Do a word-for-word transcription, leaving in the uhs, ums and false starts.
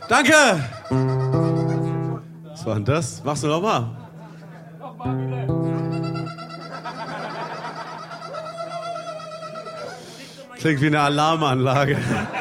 Danke! Was war denn das? Machst du nochmal? Nochmal bitte. Klingt wie eine Alarmanlage.